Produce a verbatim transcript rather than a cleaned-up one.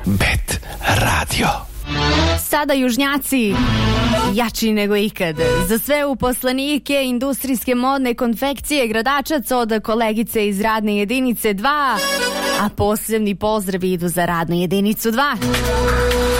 Bet Radio. Sada južnjaci jači nego ikad. Za sve uposlenike industrijske modne konfekcije Gradačac od kolegice iz radne jedinice dva, a posebni pozdrav idu za radnu jedinicu dva.